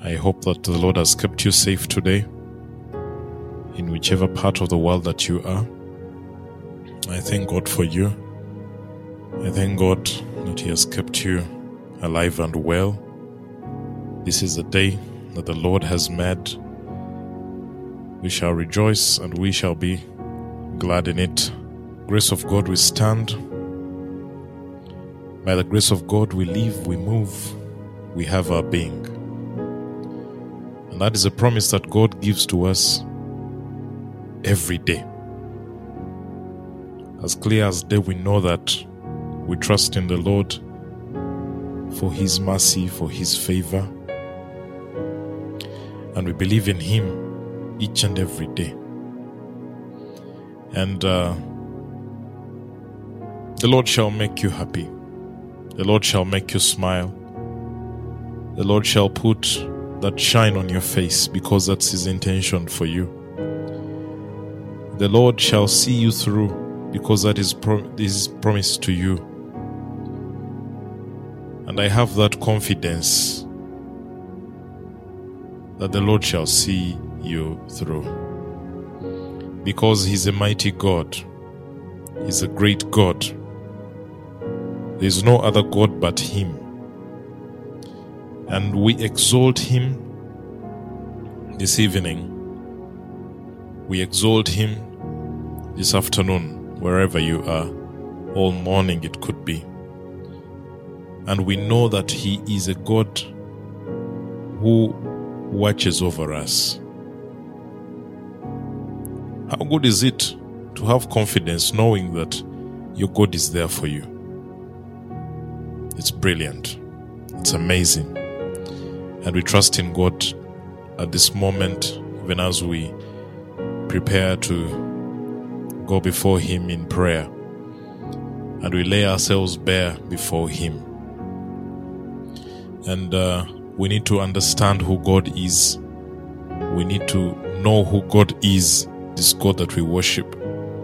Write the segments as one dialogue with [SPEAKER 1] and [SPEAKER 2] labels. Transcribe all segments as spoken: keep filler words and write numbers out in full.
[SPEAKER 1] I hope that the Lord has kept you safe today, in whichever part of the world that you are. I thank God for you. I thank God that He has kept you alive and well. This is the day that the Lord has made. We shall rejoice and we shall be glad in it. Grace of God, we stand. By the grace of God, we live, we move, we have our being. And that is a promise that God gives to us every day. As clear as day, we know that we trust in the Lord for His mercy, for His favor. And we believe in Him each and every day. And uh, the Lord shall make you happy. The Lord shall make you smile. The Lord shall put that shine on your face, because that's His intention for you. The Lord shall see you through, because that is pro- His promise to you. And I have that confidence that the Lord shall see you through, because He's a mighty God. He's a great God. There is no other God but Him. And we exalt Him this evening. We exalt Him this afternoon, wherever you are. All morning it could be. And we know that He is a God who watches over us. How good is it to have confidence knowing that your God is there for you? It's brilliant. It's amazing. And we trust in God at this moment, even as we prepare to go before Him in prayer. And we lay ourselves bare before Him. And uh, we need to understand who God is. We need to know who God is, this God that we worship.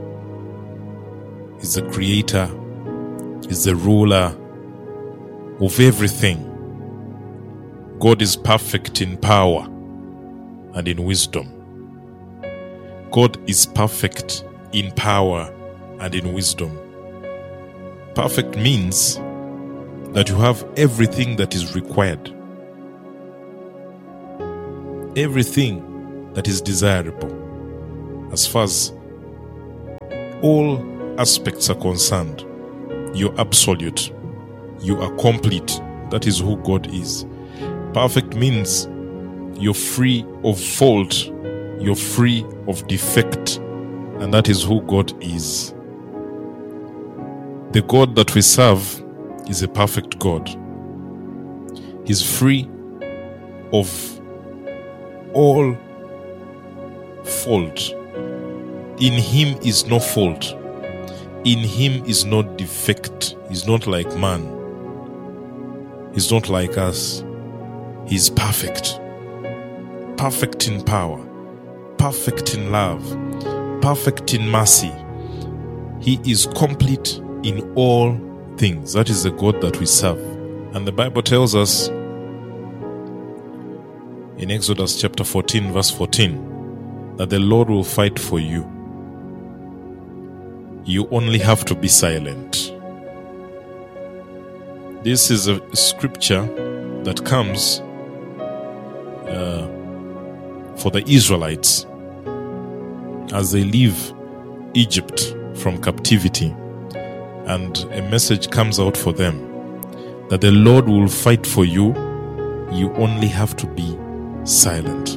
[SPEAKER 1] He's the creator. He's the ruler of everything. God is perfect in power and in wisdom. God is perfect in power and in wisdom. Perfect means that you have everything that is required. Everything that is desirable. As far as all aspects are concerned, you're absolute. You are complete. That is who God is. Perfect means you're free of fault, you're free of defect, and that is who God is. The God that we serve is a perfect God. He's free of all fault. In Him is no fault. In Him is no defect. He's not like man. He's not like us. He's perfect. Perfect in power. Perfect in love. Perfect in mercy. He is complete in all things. That is the God that we serve. And the Bible tells us in Exodus chapter fourteen verse fourteen that the Lord will fight for you. You only have to be silent. This is a scripture that comes Uh, for the Israelites as they leave Egypt from captivity, and a message comes out for them that the Lord will fight for you. You only have to be silent.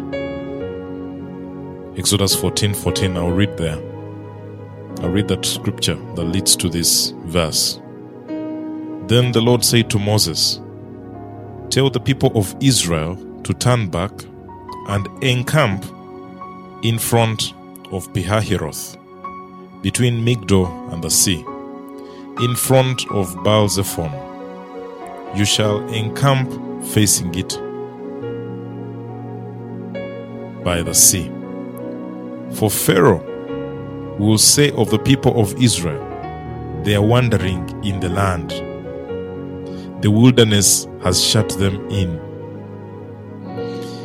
[SPEAKER 1] Exodus fourteen fourteen, I'll read there. I'll read that scripture that leads to this verse. Then the Lord said to Moses, "Tell the people of Israel to turn back and encamp in front of Pihahiroth, between Migdol and the sea, in front of Baal-zephon. You shall encamp facing it by the sea. For Pharaoh will say of the people of Israel, they are wandering in the land. The wilderness has shut them in.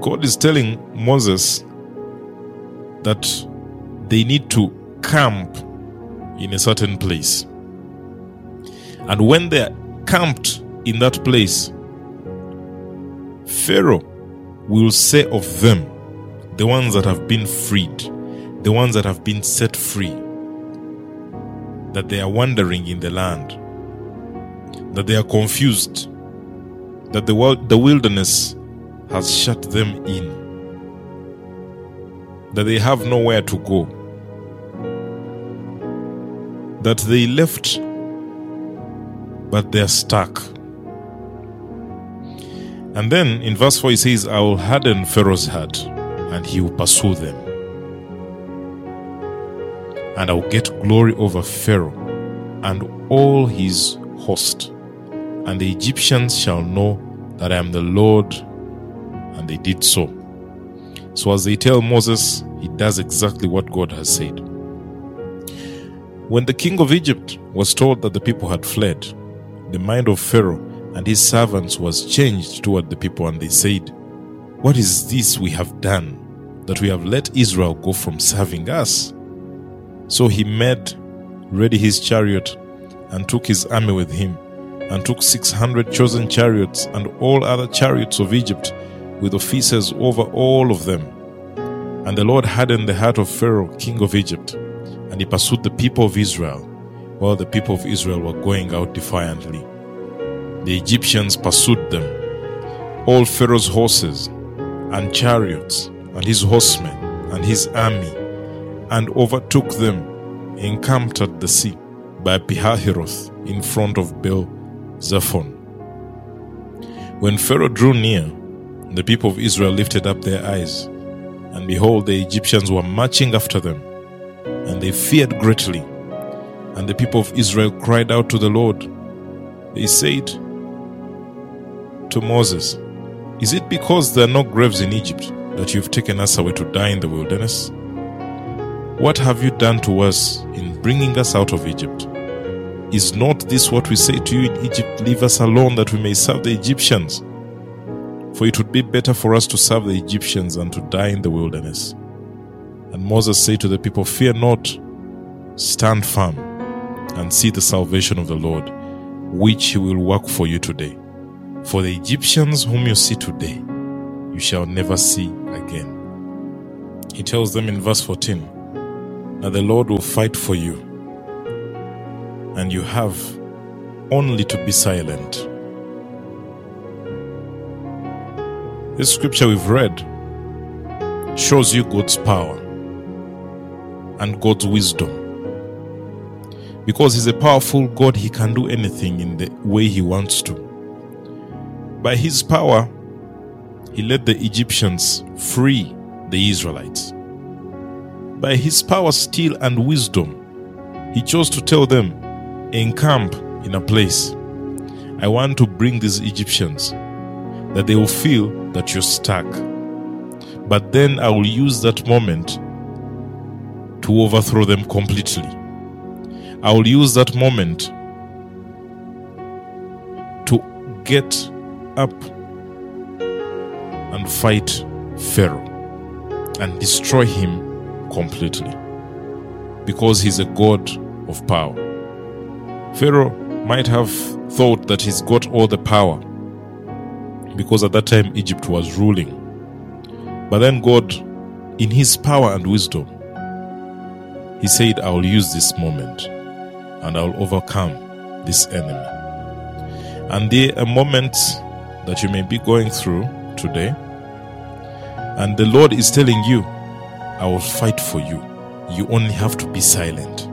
[SPEAKER 1] God is telling Moses that they need to camp in a certain place. And when they are camped in that place, Pharaoh will say of them, the ones that have been freed, the ones that have been set free, that they are wandering in the land, that they are confused, that the world, the wilderness has shut them in, that they have nowhere to go, that they left but they are stuck. And then in verse four he says, I will harden Pharaoh's heart and he will pursue them, and I will get glory over Pharaoh and all his host, and the Egyptians shall know that I am the Lord. And they did so. So as they tell Moses, he does exactly what God has said. When the king of Egypt was told that the people had fled, the mind of Pharaoh and his servants was changed toward the people, and they said, what is this we have done, that we have let Israel go from serving us? So he made ready his chariot and took his army with him, and took six hundred chosen chariots and all other chariots of Egypt, with officers over all of them. And the Lord hardened the heart of Pharaoh, king of Egypt, and he pursued the people of Israel, while the people of Israel were going out defiantly. The Egyptians pursued them, all Pharaoh's horses and chariots, and his horsemen and his army, and overtook them, encamped at the sea by Pihahiroth in front of Baal Zephon. When Pharaoh drew near, the people of Israel lifted up their eyes, and behold, the Egyptians were marching after them, and they feared greatly. And the people of Israel cried out to the Lord. They said to Moses, is it because there are no graves in Egypt that you've taken us away to die in the wilderness? What have you done to us in bringing us out of Egypt? Is not this what we say to you in Egypt, leave us alone that we may serve the Egyptians? For it would be better for us to serve the Egyptians than to die in the wilderness. And Moses said to the people, fear not, stand firm, and see the salvation of the Lord, which he will work for you today. For the Egyptians whom you see today, you shall never see again. He tells them in verse fourteen, that the Lord will fight for you, and you have only to be silent. This scripture we've read shows you God's power and God's wisdom. Because he's a powerful God, he can do anything in the way he wants to. By his power, he let the Egyptians free the Israelites. By his power still and wisdom, he chose to tell them, encamp in a place. I want to bring these Egyptians, that they will feel that you're stuck. But then I will use that moment to overthrow them completely. I will use that moment to get up and fight Pharaoh and destroy him completely, because he's a God of power. Pharaoh might have thought that he's got all the power, because at that time Egypt was ruling. But then God, in his power and wisdom, he said, I will use this moment and I will overcome this enemy. And there are moments that you may be going through today, and the Lord is telling you, I will fight for you. You only have to be silent.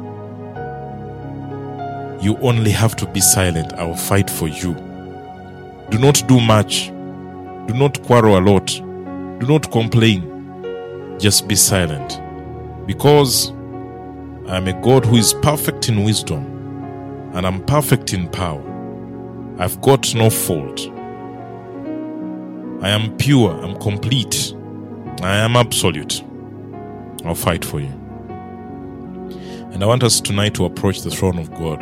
[SPEAKER 1] You only have to be silent. I will fight for you. Do not do much. Do not quarrel a lot. Do not complain. Just be silent. Because I am a God who is perfect in wisdom, and I'm perfect in power. I've got no fault. I am pure. I'm complete. I am absolute. I'll fight for you. And I want us tonight to approach the throne of God,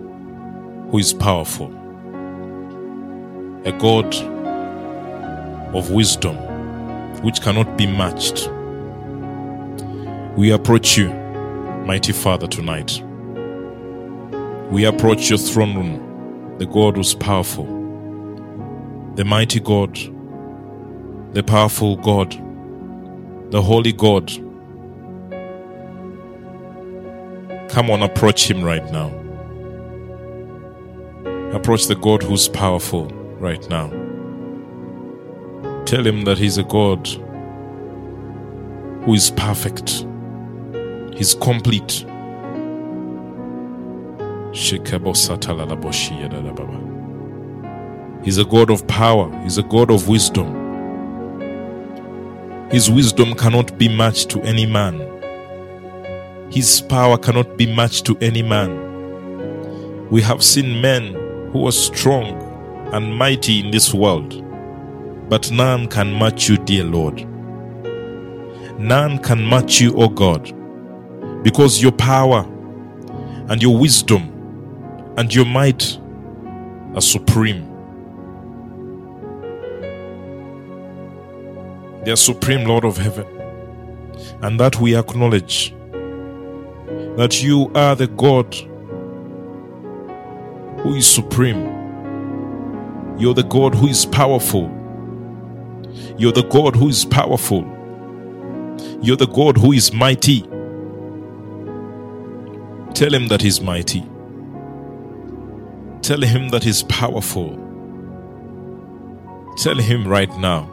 [SPEAKER 1] who is powerful. A God of wisdom which cannot be matched. We approach you, mighty Father, tonight. We approach your throne room, the God who's powerful, the mighty God, the powerful God, the holy God. Come on, approach him right now. Approach the God who's powerful right now. Tell him that he's a God who is perfect. He's complete. He's a God of power. He's a God of wisdom. His wisdom cannot be matched to any man. His power cannot be matched to any man. We have seen men who are strong and mighty in this world, but none can match you, dear Lord. None can match you, O God, because your power and your wisdom and your might are supreme. They are supreme, Lord of heaven, and that we acknowledge that you are the God who is supreme. You're the God who is powerful. You're the God who is powerful. You're the God who is mighty. Tell him that he's mighty. Tell him that he's powerful. Tell him right now.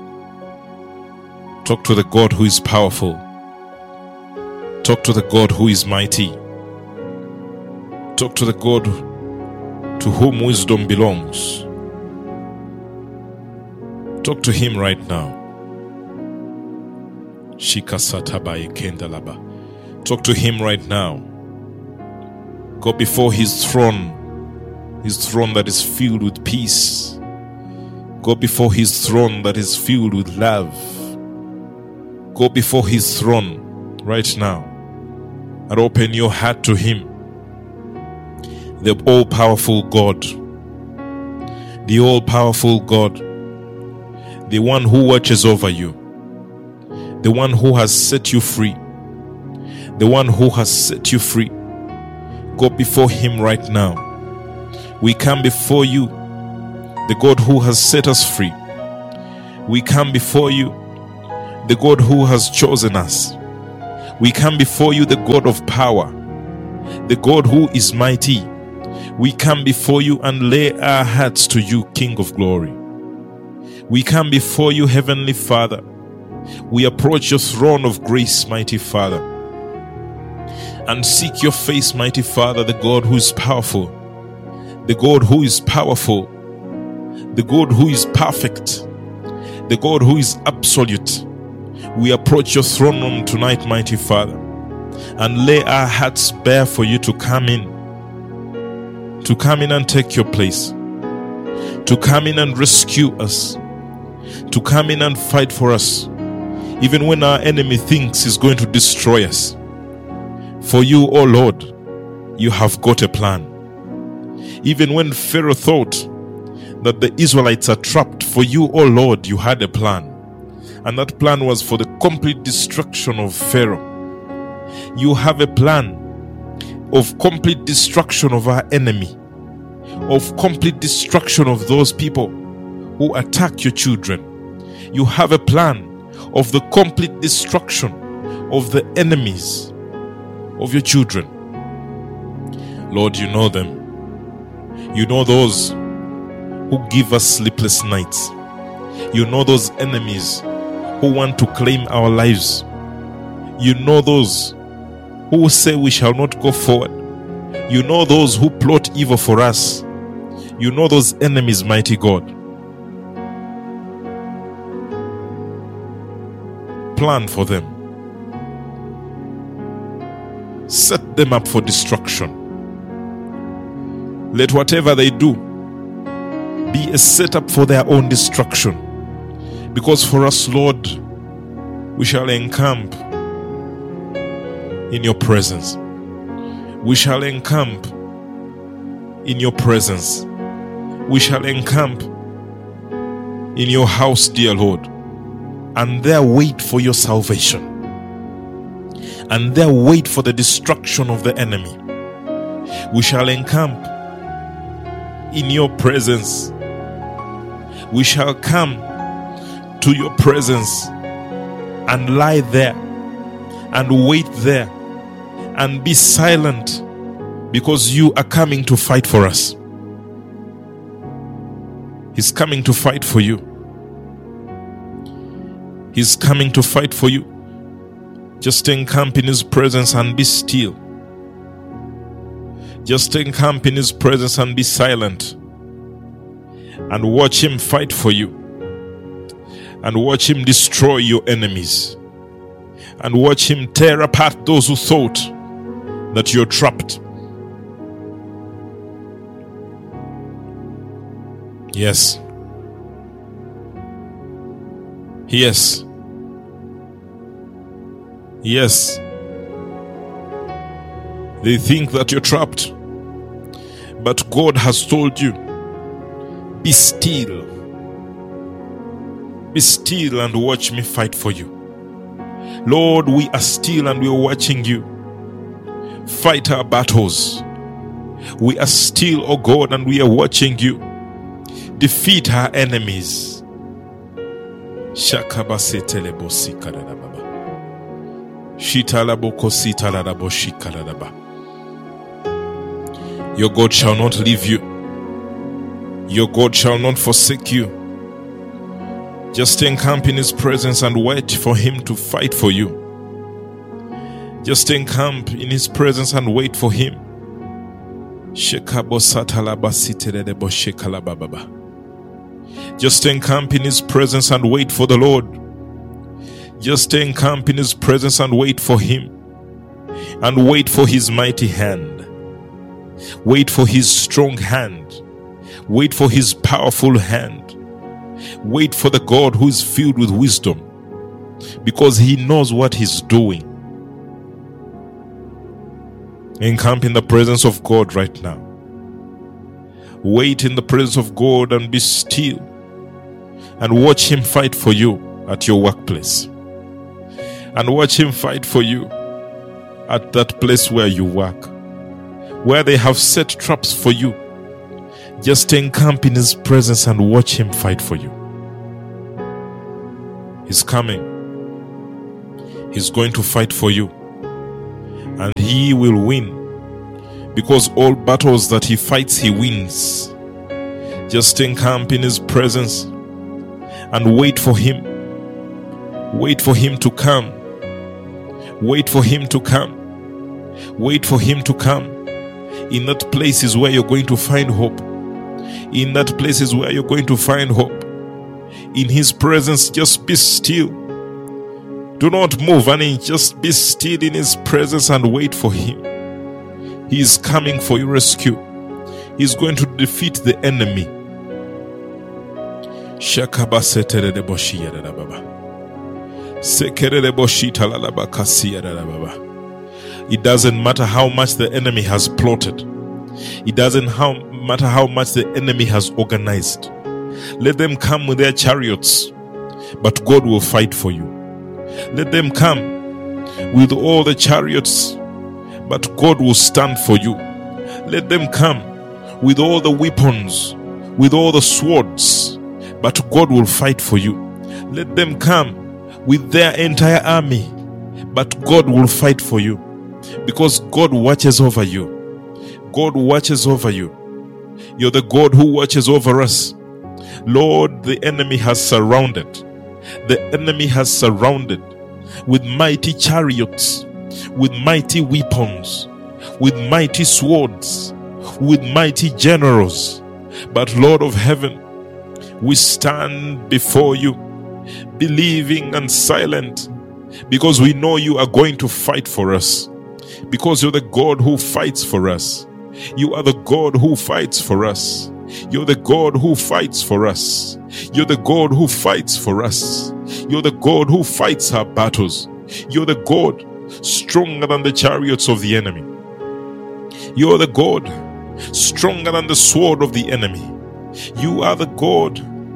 [SPEAKER 1] Talk to the God who is powerful. Talk to the God who is mighty. Talk to the God to whom wisdom belongs. Talk to him right now. Talk to him right now. Go before his throne, his throne that is filled with peace. Go before his throne that is filled with love. Go before his throne right now and open your heart to him. The all-powerful God, the all-powerful God, the one who watches over you, the one who has set you free, the one who has set you free. Go before him right now. We come before you, the God who has set us free. We come before you, the God who has chosen us. We come before you, the God of power, the God who is mighty. We come before you and lay our hearts to you, King of glory. We come before you, Heavenly Father. We approach your throne of grace, mighty Father, and seek your face, mighty Father, the God who is powerful, the God who is powerful, the God who is perfect, the God who is absolute. We approach your throne room tonight, mighty Father, and lay our hearts bare for you to come in, to come in and take your place, to come in and rescue us, to come in and fight for us, even when our enemy thinks he's going to destroy us. For you, O Lord, you have got a plan. Even when Pharaoh thought that the Israelites are trapped, for you, O Lord, you had a plan. And that plan was for the complete destruction of Pharaoh. You have a plan of complete destruction of our enemy, of complete destruction of those people who attack your children. You have a plan of the complete destruction of the enemies of your children. Lord, you know them. You know those who give us sleepless nights. You know those enemies who want to claim our lives. You know those who say we shall not go forward. You know those who plot evil for us. You know those enemies, mighty God. Plan for them. Set them up for destruction. Let whatever they do be a setup for their own destruction. Because for us, Lord, we shall encamp in your presence. We shall encamp in your presence. We shall encamp in your house, dear Lord, and there wait for your salvation, and there wait for the destruction of the enemy. We shall encamp in your presence. We shall come to your presence and lie there and wait there and be silent, because you are coming to fight for us. He's coming to fight for you. He's coming to fight for you. Just encamp in his presence and be still. Just encamp in his presence and be silent, and watch him fight for you, and watch him destroy your enemies, and watch him tear apart those who thought that you're trapped. Yes. Yes. Yes. They think that you're trapped, but God has told you, be still. Be still and watch me fight for you. Lord, we are still and we are watching you fight our battles. We are still, oh God, and we are watching you defeat our enemies. Your God shall not leave you. Your God shall not forsake you. Just encamp in his presence and wait for him to fight for you. Just encamp in his presence and wait for him. Just encamp in his presence and wait for the Lord. Just encamp in his presence and wait for him. And wait for his mighty hand. Wait for his strong hand. Wait for his powerful hand. Wait for the God who is filled with wisdom, because he knows what he's doing. Encamp in the presence of God right now. Wait in the presence of God and be still, and watch him fight for you at your workplace, and watch him fight for you at that place where you work, where they have set traps for you. Just encamp in his presence and watch him fight for you. He's coming. He's going to fight for you, and he will win, because all battles that he fights, he wins. Just encamp in his presence and wait for him. Wait for him to come. Wait for him to come. Wait for him to come. In that place is where you're going to find hope. In that place is where you're going to find hope. In his presence, just be still. Do not move an inch. Just be still in his presence and wait for him. He is coming for your rescue. He is going to defeat the enemy. It doesn't matter how much the enemy has plotted. It doesn't how, matter how much the enemy has organized. Let them come with their chariots, but God will fight for you. Let them come with all the chariots, but God will stand for you. Let them come with all the weapons, with all the swords, but God will fight for you. Let them come with their entire army, but God will fight for you, because God watches over you. God watches over you. You're the God who watches over us. Lord, the enemy has surrounded. The enemy has surrounded with mighty chariots, with mighty weapons, with mighty swords, with mighty generals. But Lord of heaven, we stand before you, believing and silent, because we know you are going to fight for us. Because you're the God who fights for us. You are the God who fights for us. You're the God who fights for us. You're the God who fights for us. You're the God who fights our battles. You're the God stronger than the chariots of the enemy. You're the God stronger than the sword of the enemy. You are the God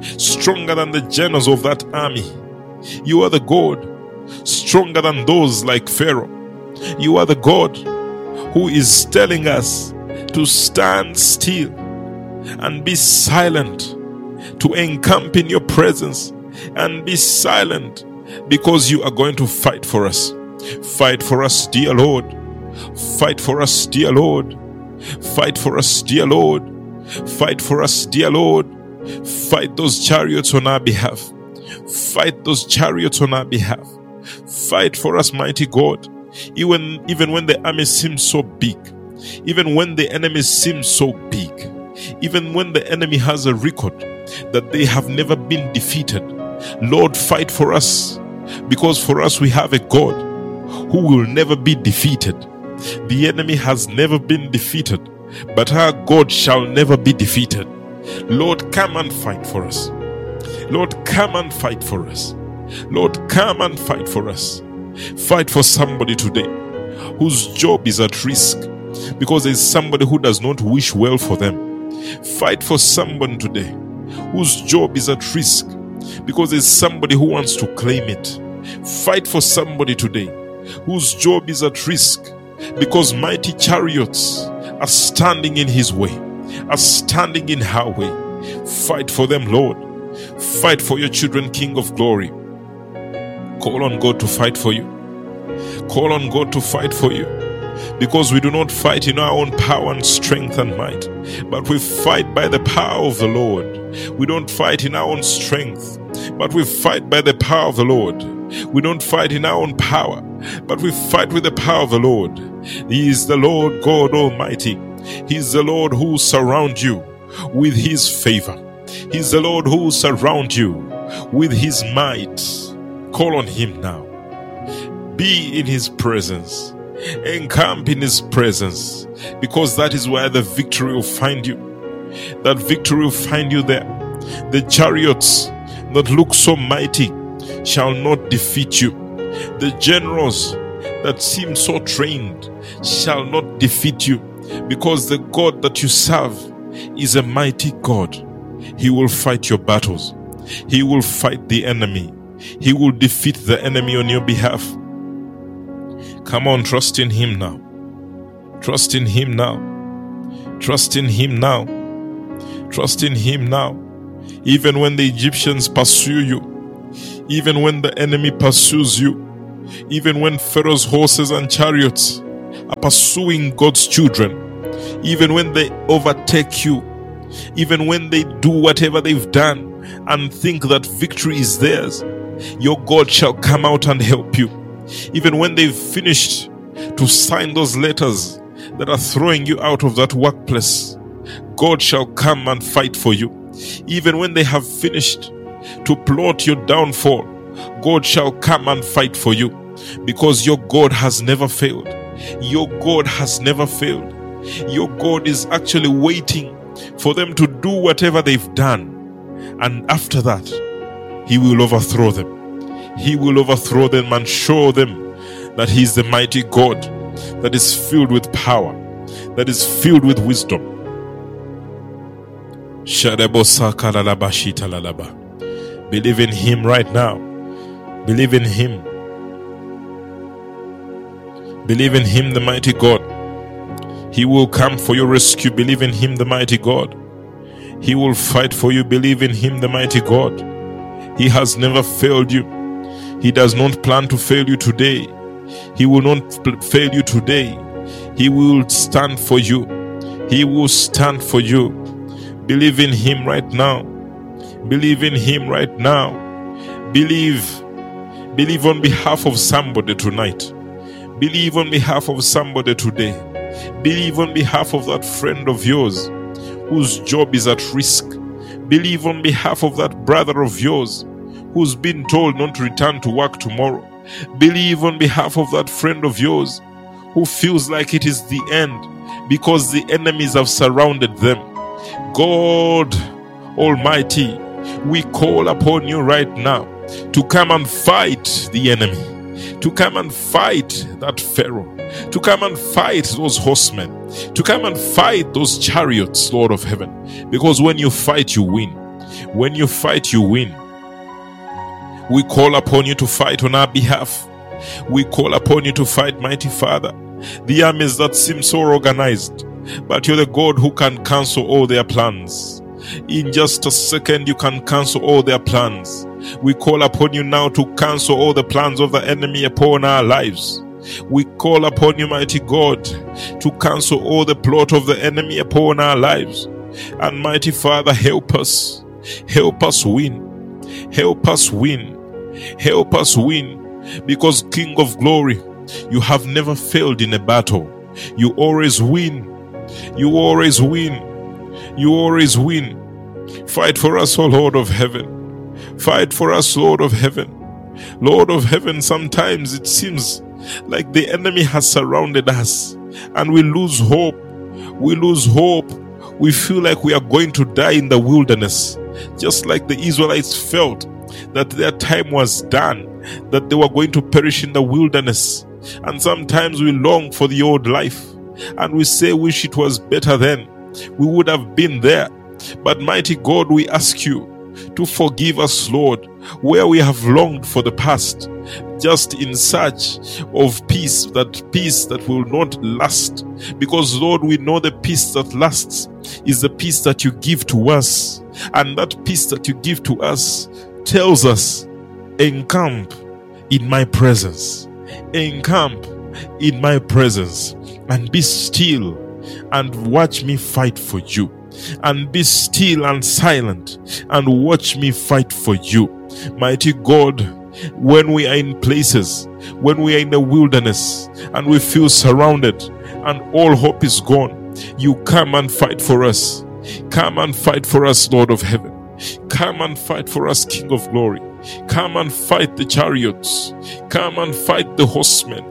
[SPEAKER 1] stronger than the generals of that army. You are the God stronger than those like Pharaoh. You are the God who is telling us to stand still and be silent, to encamp in your presence and be silent, because you are going to fight for us. Fight for us, dear Lord. Fight for us, dear Lord. Fight for us, dear Lord. Fight for us, dear Lord. Fight those chariots on our behalf. Fight those chariots on our behalf. Fight for us, mighty God. Even, even when the army seems so big, even when the enemy seems so big, even when the enemy has a record that they have never been defeated, Lord, fight for us, because for us we have a God who will never be defeated. The enemy has never been defeated, but our God shall never be defeated. Lord, come and fight for us. Lord, come and fight for us. Lord, come and fight for us. Fight for somebody today whose job is at risk because there is somebody who does not wish well for them. Fight for someone today whose job is at risk because there is somebody who wants to claim it. Fight for somebody today whose job is at risk because mighty chariots are standing in his way, are standing in her way. Fight for them, Lord. Fight for your children, King of glory. Call on God to fight for you. Call on God to fight for you. Because we do not fight in our own power and strength and might, but we fight by the power of the Lord. We don't fight in our own strength, but we fight by the power of the Lord. We don't fight in our own power, but we fight with the power of the Lord. He is the Lord God Almighty. He is the Lord who surrounds you with his favor. He is the Lord who surrounds you with his might. Call on him now. Be in his presence. Encamp in his presence, because that is where the victory will find you. That victory will find you there. The chariots that look so mighty shall not defeat you. The generals that seem so trained shall not defeat you, because the God that you serve is a mighty God. He will fight your battles. He will fight the enemy. He will defeat the enemy on your behalf. Come on, trust in him now. Trust in him now. Trust in him now. Trust in him now. Even when the Egyptians pursue you, even when the enemy pursues you, even when Pharaoh's horses and chariots are pursuing God's children, even when they overtake you, even when they do whatever they've done and think that victory is theirs, your God shall come out and help you. Even when they've finished to sign those letters that are throwing you out of that workplace, God shall come and fight for you. Even when they have finished to plot your downfall, God shall come and fight for you, because your God has never failed. Your God has never failed. Your God is actually waiting for them to do whatever they've done, and after that, he will overthrow them. He will overthrow them and show them that he is the mighty God that is filled with power, that is filled with wisdom. Believe in him right now. Believe in him. Believe in him, the mighty God. He will come for your rescue. Believe in him, the mighty God. He will fight for you. Believe in him, the mighty God. He has never failed you. He does not plan to fail you today. He will not fail you today. He will stand for you. He will stand for you. Believe in him right now. Believe in him right now. Believe. Believe on behalf of somebody tonight. Believe on behalf of somebody today. Believe on behalf of that friend of yours whose job is at risk. Believe on behalf of that brother of yours who's been told not to return to work tomorrow. Believe on behalf of that friend of yours who feels like it is the end because the enemies have surrounded them. God Almighty, we call upon you right now to come and fight the enemy, to come and fight that Pharaoh, to come and fight those horsemen, to come and fight those chariots, Lord of heaven. Because when you fight, you win. When you fight, you win. We call upon you to fight on our behalf. We call upon you to fight, mighty Father. The armies that seem so organized, but you're the God who can cancel all their plans. In just a second, you can cancel all their plans. We call upon you now to cancel all the plans of the enemy upon our lives. We call upon you, mighty God, to cancel all the plot of the enemy upon our lives. And mighty Father, help us. Help us win. Help us win. Help us win. Because King of Glory, you have never failed in a battle. You always win. You always win. You always win. Fight for us, O Lord of heaven. Fight for us, Lord of heaven. Lord of heaven, sometimes it seems like the enemy has surrounded us and we lose hope. We lose hope. We feel like we are going to die in the wilderness, just like the Israelites felt that their time was done, that they were going to perish in the wilderness. And sometimes we long for the old life and we say, wish it was better then. We would have been there. But mighty God, we ask you to forgive us, Lord, where we have longed for the past, just in search of peace, that peace that will not last. Because, Lord, we know the peace that lasts is the peace that you give to us. And that peace that you give to us tells us, encamp in my presence. Encamp in my presence and be still and watch me fight for you. And be still and silent and watch me fight for you. Mighty God, when we are in places, when we are in the wilderness and we feel surrounded and all hope is gone, you come and fight for us. Come and fight for us, Lord of heaven. Come and fight for us, King of glory. Come and fight the chariots. Come and fight the horsemen.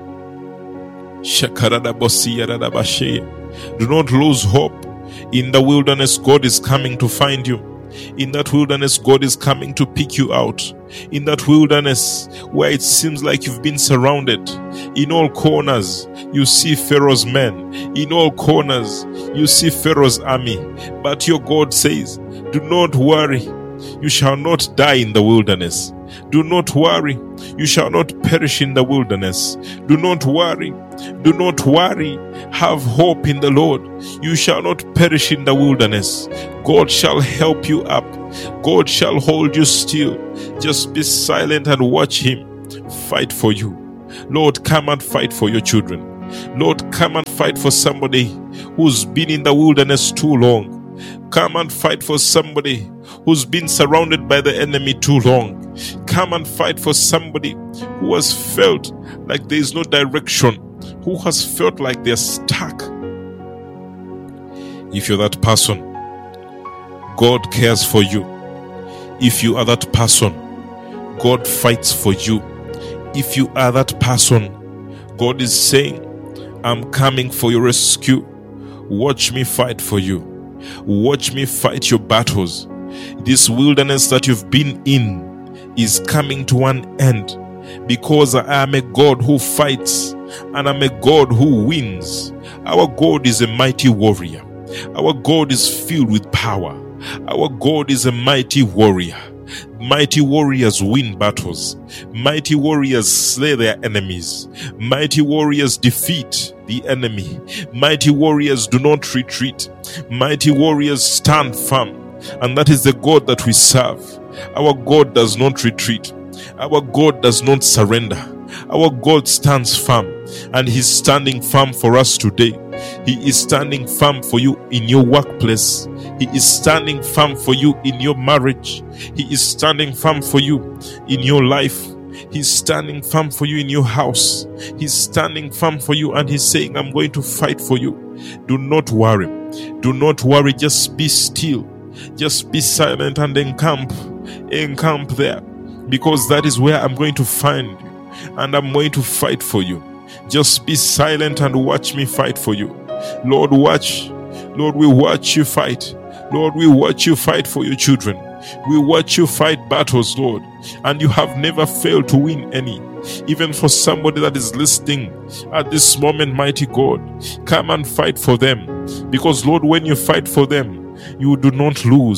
[SPEAKER 1] Do not lose hope. In the wilderness, God is coming to find you. In that wilderness, God is coming to pick you out. In that wilderness, where it seems like you've been surrounded, in all corners, you see Pharaoh's men. In all corners, you see Pharaoh's army. But your God says, do not worry. You shall not die in the wilderness. Do not worry. You shall not perish in the wilderness. Do not worry. Do not worry. Have hope in the Lord. You shall not perish in the wilderness. God shall help you up. God shall hold you still. Just be silent and watch Him fight for you. Lord, come and fight for your children. Lord, come and fight for somebody who's been in the wilderness too long. Come and fight for somebody who's been surrounded by the enemy too long. Come and fight for somebody who has felt like there is no direction, who has felt like they're stuck. If you're that person, God cares for you. If you are that person, God fights for you. If you are that person, God is saying, I'm coming for your rescue. Watch me fight for you. Watch me fight your battles. This wilderness that you've been in is coming to an end, because I am a God who fights and I'm a God who wins. Our God is a mighty warrior. Our God is filled with power. Our God is a mighty warrior. Mighty warriors win battles. Mighty warriors slay their enemies. Mighty warriors defeat the enemy. Mighty warriors do not retreat. Mighty warriors stand firm. And that is the God that we serve. Our God does not retreat. Our God does not surrender. Our God stands firm, and He's standing firm for us today. He is standing firm for you in your workplace. He is standing firm for you in your marriage. He is standing firm for you in your life. He's standing firm for you in your house. He's standing firm for you, and He's saying, I'm going to fight for you. Do not worry. Do not worry. Just be still. Just be silent and encamp. Encamp there. Because that is where I'm going to find you. And I'm going to fight for you. Just be silent and watch me fight for you. Lord, watch. Lord, we watch you fight. Lord, we watch you fight for your children. We watch you fight battles, Lord. And you have never failed to win any. Even for somebody that is listening at this moment, mighty God, come and fight for them. Because, Lord, when you fight for them, you do not lose.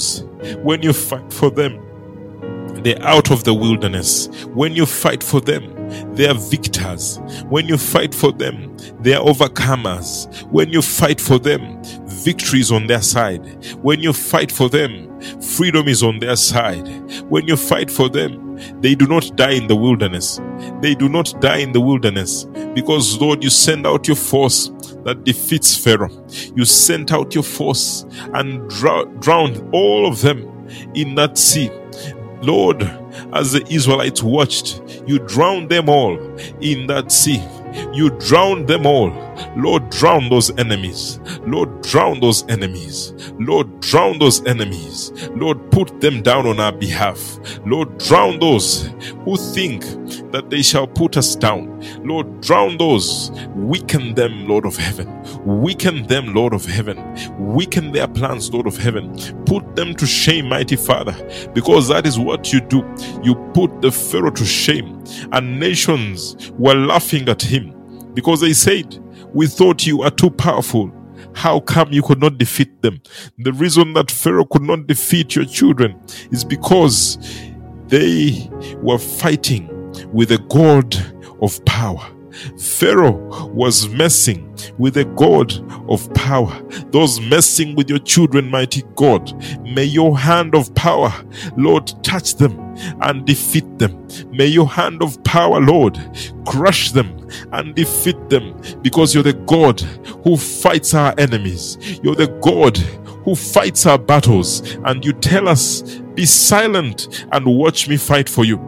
[SPEAKER 1] When you fight for them, they're out of the wilderness. When you fight for them, they are victors. When you fight for them, they are overcomers. When you fight for them, victory is on their side. When you fight for them, freedom is on their side. When you fight for them, they do not die in the wilderness. They do not die in the wilderness because, Lord, you send out your force that defeats Pharaoh. You sent out your force and drow- drowned all of them in that sea. Lord, as the Israelites watched, you drowned them all in that sea. You drowned them all. Lord, drown those enemies. Lord, drown those enemies. Lord, drown those enemies. Lord, put them down on our behalf. Lord, drown those who think that they shall put us down. Lord, drown those. Weaken them, Lord of heaven. Weaken them, Lord of heaven. Weaken their plans, Lord of heaven. Put them to shame, mighty Father, because that is what you do. You put the Pharaoh to shame, and nations were laughing at him because they said, we thought you are too powerful. How come you could not defeat them? The reason that Pharaoh could not defeat your children is because they were fighting with a God of power. Pharaoh was messing with a God of power. Those messing with your children, mighty God, may your hand of power, Lord, touch them and defeat them. May your hand of power, Lord, crush them and defeat them, because you're the God who fights our enemies. You're the God who fights our battles, and you tell us, be silent and watch me fight for you.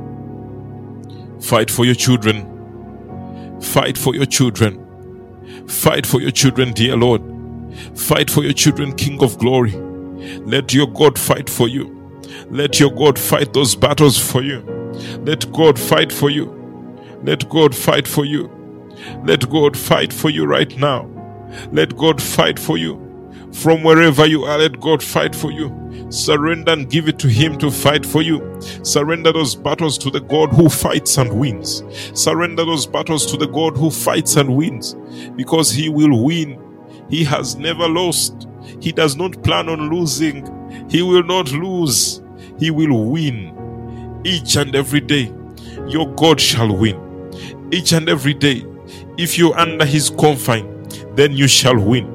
[SPEAKER 1] Fight for your children. Fight for your children. Fight for your children, dear Lord. Fight for your children, King of glory. Let your God fight for you. Let your God fight those battles for you. Let God fight for you. Let God fight for you. Let God fight for you right now. Let God fight for you. From wherever you are, let God fight for you. Surrender and give it to Him to fight for you. Surrender those battles to the God who fights and wins. Surrender those battles to the God who fights and wins, because He will win. He has never lost. He does not plan on losing. He will not lose. He will win. Each and every day, your God shall win. Each and every day, if you're under His confine, then you shall win.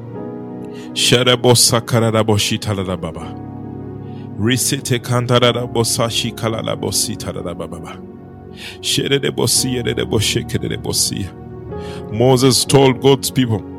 [SPEAKER 1] Sharabosa kararaboshi talarababa. Risete kandararabosashi kalarabosi talarababa. Sherebosi yeredeboshe kerebosi. Moses told God's people,